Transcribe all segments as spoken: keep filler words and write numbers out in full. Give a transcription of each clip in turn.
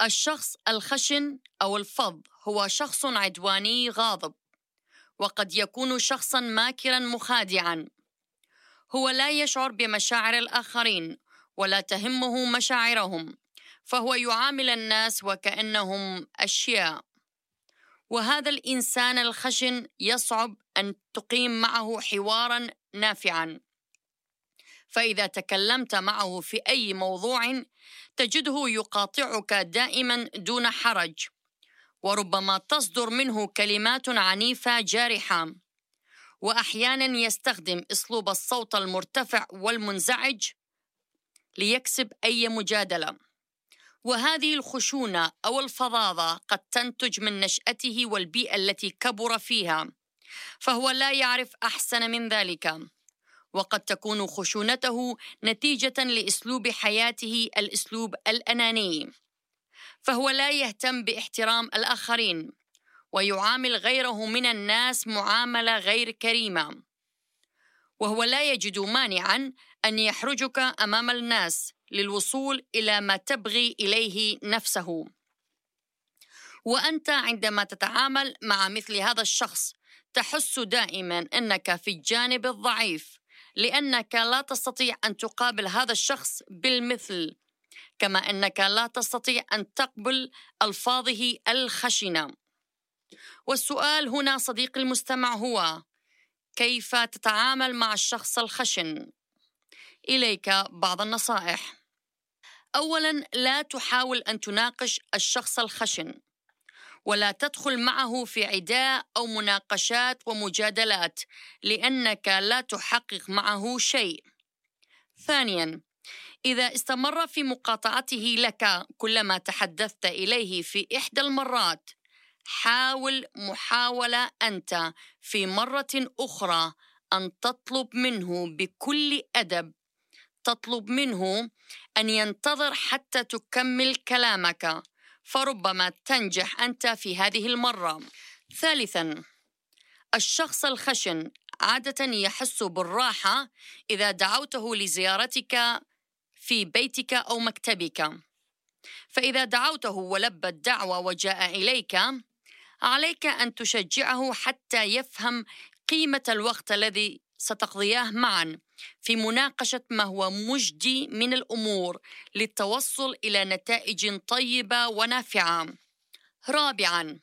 الشخص الخشن أو الفظ هو شخص عدواني غاضب، وقد يكون شخصاً ماكراً مخادعاً. هو لا يشعر بمشاعر الآخرين ولا تهمه مشاعرهم، فهو يعامل الناس وكأنهم أشياء. وهذا الإنسان الخشن يصعب أن تقيم معه حواراً نافعاً، فإذا تكلمت معه في أي موضوع تجده يقاطعك دائماً دون حرج، وربما تصدر منه كلمات عنيفة جارحة، وأحياناً يستخدم أسلوب الصوت المرتفع والمنزعج ليكسب أي مجادلة. وهذه الخشونة أو الفظاظة قد تنتج من نشأته والبيئة التي كبر فيها، فهو لا يعرف أحسن من ذلك. وقد تكون خشونته نتيجة لأسلوب حياته الأسلوب الأناني، فهو لا يهتم باحترام الآخرين ويعامل غيره من الناس معاملة غير كريمة، وهو لا يجد مانعاً أن يحرجك أمام الناس للوصول إلى ما تبغي إليه نفسه. وأنت عندما تتعامل مع مثل هذا الشخص تحس دائماً أنك في الجانب الضعيف، لأنك لا تستطيع أن تقابل هذا الشخص بالمثل، كما أنك لا تستطيع أن تقبل ألفاظه الخشنة. والسؤال هنا صديقي المستمع هو: كيف تتعامل مع الشخص الخشن؟ إليك بعض النصائح. أولاً، لا تحاول أن تناقش الشخص الخشن، ولا تدخل معه في عداء أو مناقشات ومجادلات، لأنك لا تحقق معه شيء. ثانياً، إذا استمر في مقاطعته لك كلما تحدثت إليه في إحدى المرات، حاول محاولة أنت في مرة أخرى أن تطلب منه بكل أدب، تطلب منه أن ينتظر حتى تكمل كلامك، فربما تنجح أنت في هذه المرة. ثالثاً، الشخص الخشن عادة يحس بالراحة إذا دعوته لزيارتك في بيتك أو مكتبك، فإذا دعوته ولبى الدعوة وجاء إليك، عليك أن تشجعه حتى يفهم قيمة الوقت الذي ستقضياه معاً في مناقشة ما هو مجدي من الأمور للتوصل إلى نتائج طيبة ونافعة. رابعاً،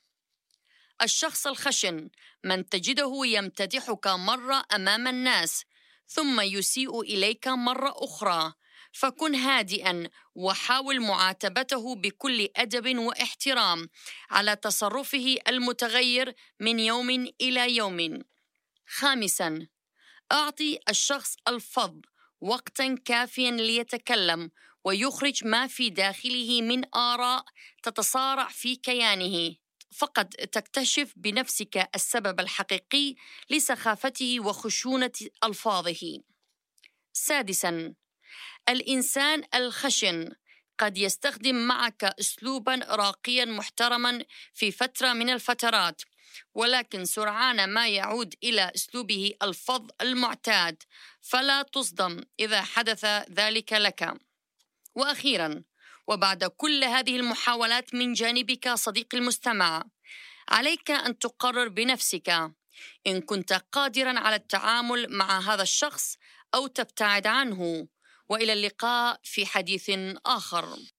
الشخص الخشن من تجده يمتدحك مرة أمام الناس ثم يسيء إليك مرة أخرى، فكن هادئاً وحاول معاتبته بكل أدب واحترام على تصرفه المتغير من يوم إلى يوم. خامساً، أعطي الشخص الفظ وقتاً كافياً ليتكلم ويخرج ما في داخله من آراء تتصارع في كيانه، فقد تكتشف بنفسك السبب الحقيقي لسخافته وخشونة ألفاظه. سادساً، الإنسان الخشن قد يستخدم معك أسلوباً راقياً محترماً في فترة من الفترات، ولكن سرعان ما يعود إلى أسلوبه الفظ المعتاد، فلا تصدم إذا حدث ذلك لك. وأخيراً، وبعد كل هذه المحاولات من جانبك صديقي المستمع، عليك أن تقرر بنفسك إن كنت قادراً على التعامل مع هذا الشخص أو تبتعد عنه. وإلى اللقاء في حديث آخر.